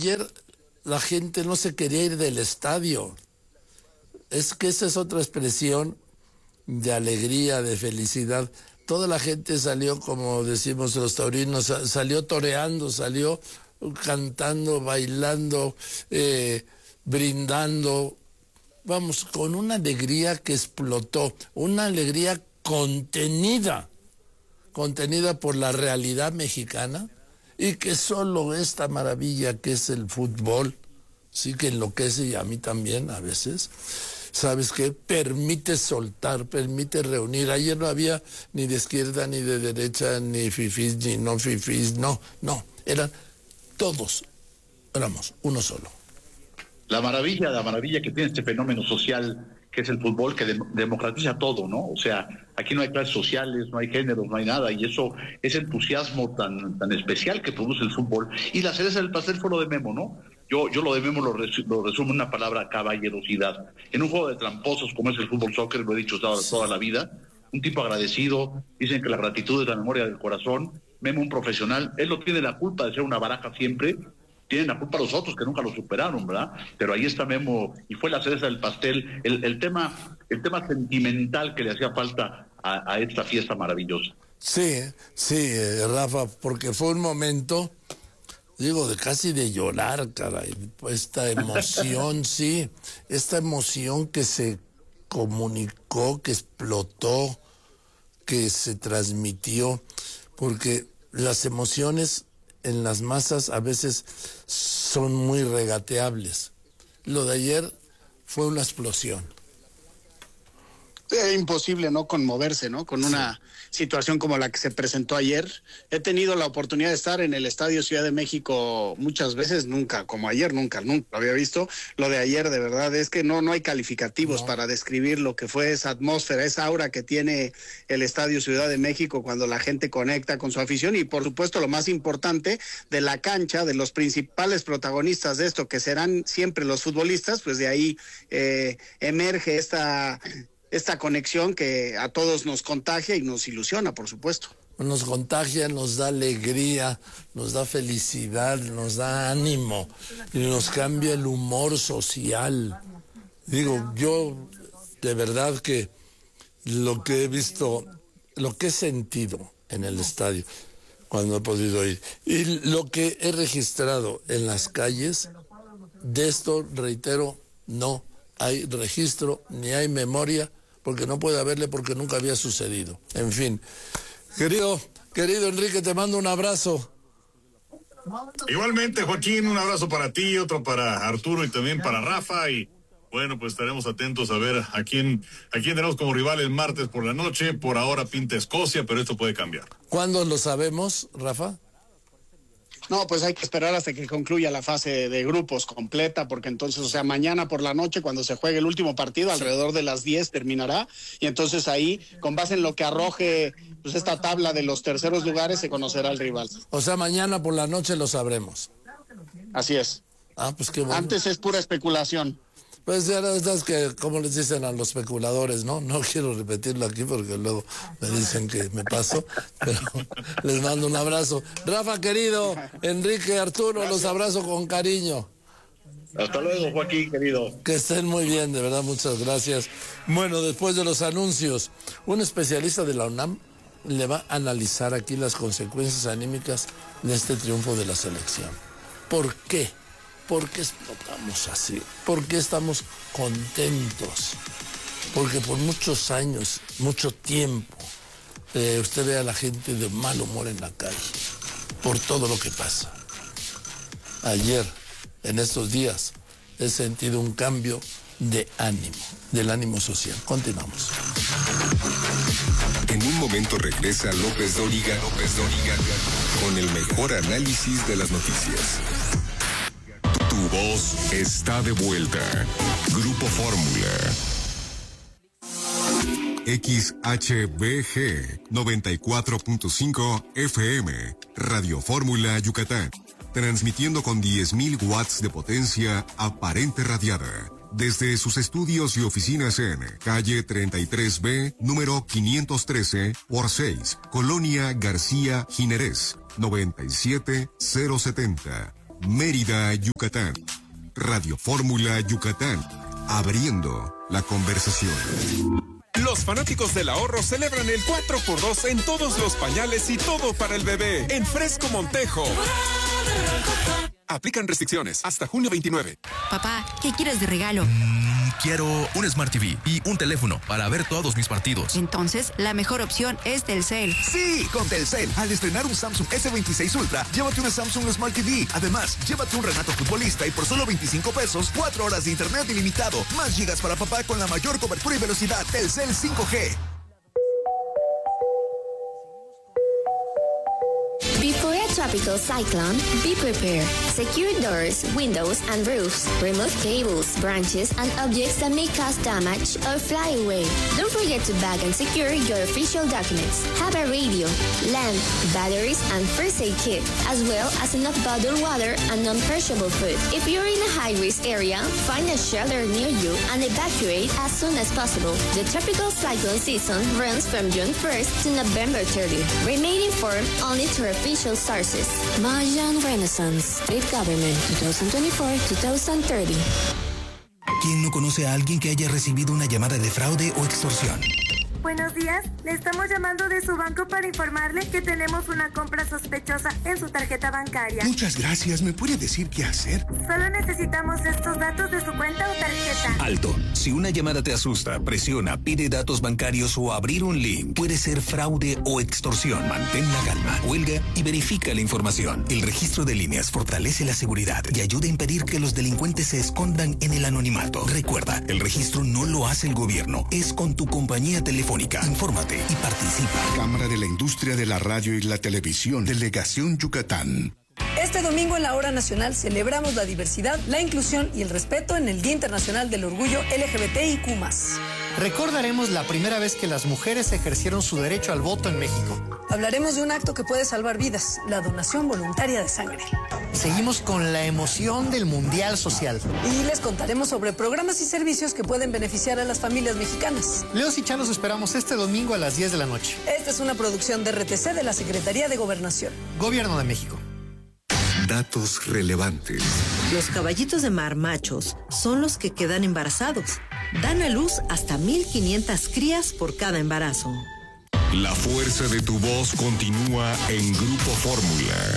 ayer la gente no se quería ir del estadio. Es que esa es otra expresión de alegría, de felicidad. Toda la gente salió, como decimos los taurinos, salió toreando, salió cantando, bailando, brindando. Vamos, con una alegría que explotó, una alegría contenida por la realidad mexicana, y que solo esta maravilla que es el fútbol, sí que enloquece, y a mí también a veces, ¿sabes qué? Permite soltar, permite reunir. Ayer no había ni de izquierda, ni de derecha, ni fifís, ni no fifís, no, eran todos, éramos uno solo. La maravilla que tiene este fenómeno social que es el fútbol, que democratiza todo, ¿no? O sea, aquí no hay clases sociales, no hay géneros, no hay nada, y eso, ese entusiasmo tan especial que produce el fútbol. Y la cereza del pastel fue lo de Memo, ¿no? Yo lo de Memo lo resumo en una palabra: caballerosidad. En un juego de tramposos como es el fútbol soccer, lo he dicho toda la vida, un tipo agradecido, dicen que la gratitud es la memoria del corazón. Memo, un profesional, él no tiene la culpa de ser una baraja siempre, tienen la culpa los otros que nunca lo superaron, ¿verdad? Pero ahí está Memo, y fue la cereza del pastel, el tema sentimental que le hacía falta a esta fiesta maravillosa. Sí, Rafa, porque fue un momento, digo, de casi de llorar, caray. Esta emoción, sí, esta emoción que se comunicó, que explotó, que se transmitió, porque las emociones en las masas a veces son muy regateables. Lo de ayer fue una explosión. Es imposible no conmoverse, ¿no? Con una situación como la que se presentó ayer. He tenido la oportunidad de estar en el Estadio Ciudad de México muchas veces, nunca, como ayer, nunca lo había visto. Lo de ayer, de verdad, es que no hay calificativos para describir lo que fue esa atmósfera, esa aura que tiene el Estadio Ciudad de México cuando la gente conecta con su afición, y por supuesto lo más importante, de la cancha, de los principales protagonistas de esto, que serán siempre los futbolistas, pues de ahí emerge esta conexión que a todos nos contagia y nos ilusiona, por supuesto. Nos contagia, nos da alegría, nos da felicidad, nos da ánimo, y nos cambia el humor social. Digo, yo de verdad que lo que he visto, lo que he sentido en el estadio cuando he podido ir, y lo que he registrado en las calles, de esto, reitero, no hay registro ni hay memoria, porque no puede haberle, porque nunca había sucedido. En fin, querido Enrique, te mando un abrazo. Igualmente, Joaquín, un abrazo para ti, otro para Arturo y también para Rafa, y bueno, pues estaremos atentos a ver a quién tenemos como rival el martes por la noche. Por ahora pinta Escocia, pero esto puede cambiar. ¿Cuándo lo sabemos, Rafa? No, pues hay que esperar hasta que concluya la fase de grupos completa, porque entonces, o sea, mañana por la noche, cuando se juegue el último partido, alrededor de las 10 terminará, y entonces ahí, con base en lo que arroje pues esta tabla de los terceros lugares, se conocerá el rival. O sea, mañana por la noche lo sabremos. Así es. Pues qué bueno. Antes es pura especulación. Pues ya sabes que, como les dicen a los especuladores, ¿no? No quiero repetirlo aquí porque luego me dicen que me paso, pero les mando un abrazo. Rafa, querido, Enrique, Arturo, gracias. Los abrazo con cariño. Hasta luego, Joaquín, querido. Que estén muy bien, de verdad, muchas gracias. Bueno, después de los anuncios, un especialista de la UNAM le va a analizar aquí las consecuencias anímicas de este triunfo de la selección. ¿Por qué? ¿Por qué explotamos así? ¿Por qué estamos contentos? Porque por muchos años, mucho tiempo, usted ve a la gente de mal humor en la calle, por todo lo que pasa. Ayer, en estos días, he sentido un cambio de ánimo, del ánimo social. Continuamos. En un momento regresa López Dóriga, con el mejor análisis de las noticias. Tu voz está de vuelta. Grupo Fórmula. XHBG 94.5 FM. Radio Fórmula Yucatán. Transmitiendo con 10.000 watts de potencia aparente radiada. Desde sus estudios y oficinas en calle 33B, número 513 por 6, Colonia García Jiménez, 97070. Mérida, Yucatán. Radio Fórmula Yucatán. Abriendo la conversación. Los fanáticos del ahorro celebran el 4x2 en todos los pañales y todo para el bebé en Fresco Montejo. Aplican restricciones hasta junio 29. Papá, ¿qué quieres de regalo? Quiero un Smart TV y un teléfono para ver todos mis partidos. Entonces, la mejor opción es Telcel. Sí, con Telcel. Al estrenar un Samsung S26 Ultra, llévate una Samsung Smart TV. Además, llévate un Renato Futbolista y por solo 25 pesos, 4 horas de internet ilimitado. Más gigas para papá con la mayor cobertura y velocidad. Telcel 5G. Before a tropical cyclone, be prepared. Secure doors, windows, and roofs. Remove cables, branches, and objects that may cause damage or fly away. Don't forget to bag and secure your official documents. Have a radio, lamp, batteries, and first aid kit, as well as enough bottled water and non-perishable food. If you're in a high-risk area, find a shelter near you and evacuate as soon as possible. The tropical cyclone season runs from June 1st to November 30th. Remain informed only through official sources. Mayan Renaissance, State Government, 2024-2030. ¿Quién no conoce a alguien que haya recibido una llamada de fraude o extorsión? Buenos días, le estamos llamando de su banco para informarle que tenemos una compra sospechosa en su tarjeta bancaria. Muchas gracias, ¿me puede decir qué hacer? Solo necesitamos estos datos de su cuenta o tarjeta. Alto, si una llamada te asusta, presiona, pide datos bancarios o abrir un link, puede ser fraude o extorsión. Mantén la calma, huelga y verifica la información. El registro de líneas fortalece la seguridad y ayuda a impedir que los delincuentes se escondan en el anonimato. Recuerda, el registro no lo hace el gobierno, es con tu compañía telefónica. Infórmate y participa. Cámara de la Industria de la Radio y la Televisión, Delegación Yucatán. Este domingo en la Hora Nacional celebramos la diversidad, la inclusión y el respeto en el Día Internacional del Orgullo LGBTIQ+. Recordaremos la primera vez que las mujeres ejercieron su derecho al voto en México. Hablaremos de un acto que puede salvar vidas, la donación voluntaria de sangre. Seguimos con la emoción del Mundial Social. Y les contaremos sobre programas y servicios que pueden beneficiar a las familias mexicanas. Leos y Chan los esperamos este domingo a las 10 de la noche. Esta es una producción de RTC de la Secretaría de Gobernación. Gobierno de México. Datos relevantes. Los caballitos de mar machos son los que quedan embarazados. Dan a luz hasta 1,500 crías por cada embarazo. La fuerza de tu voz continúa en Grupo Fórmula.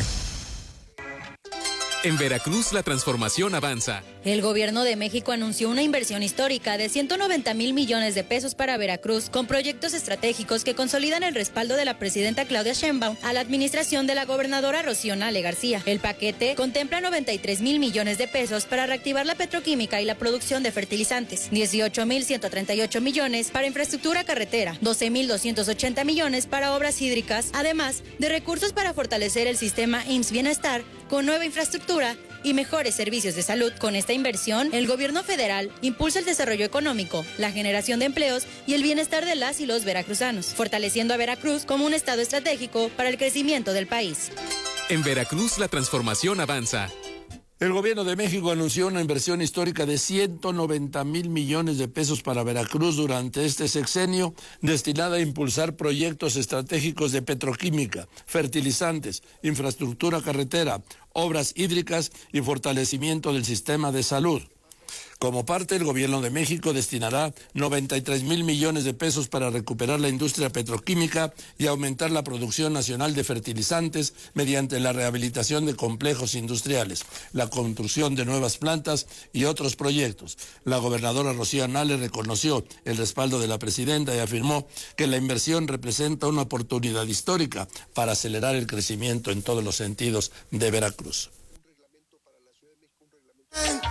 En Veracruz la transformación avanza. El gobierno de México anunció una inversión histórica de 190,000 millones de pesos para Veracruz, con proyectos estratégicos que consolidan el respaldo de la presidenta Claudia Sheinbaum a la administración de la gobernadora Rocío Nale García. El paquete contempla 93,000 millones de pesos para reactivar la petroquímica y la producción de fertilizantes, 18,138 millones para infraestructura carretera, 12,280 millones para obras hídricas, además de recursos para fortalecer el sistema IMSS Bienestar con nueva infraestructura y mejores servicios de salud. Con esta inversión, el gobierno federal impulsa el desarrollo económico, la generación de empleos y el bienestar de las y los veracruzanos, fortaleciendo a Veracruz como un estado estratégico para el crecimiento del país. En Veracruz la transformación avanza. El gobierno de México anunció una inversión histórica de 190,000 millones de pesos para Veracruz durante este sexenio, destinada a impulsar proyectos estratégicos de petroquímica, fertilizantes, infraestructura carretera, obras hídricas y fortalecimiento del sistema de salud. Como parte, el gobierno de México destinará 93,000 millones de pesos para recuperar la industria petroquímica y aumentar la producción nacional de fertilizantes mediante la rehabilitación de complejos industriales, la construcción de nuevas plantas y otros proyectos. La gobernadora Rocío Nale reconoció el respaldo de la presidenta y afirmó que la inversión representa una oportunidad histórica para acelerar el crecimiento en todos los sentidos de Veracruz.